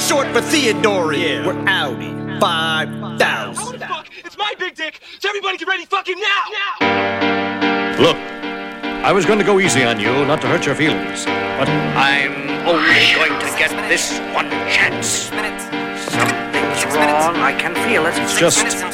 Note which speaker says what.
Speaker 1: short for Theodore.
Speaker 2: Yeah.
Speaker 1: We're Audi 5000.
Speaker 3: What the fuck? It's my big dick, so everybody get ready fucking now!
Speaker 4: Look, I was going to go easy on you, not to hurt your feelings, but I'm only going to get this one chance. Something's wrong, I can feel it. It's just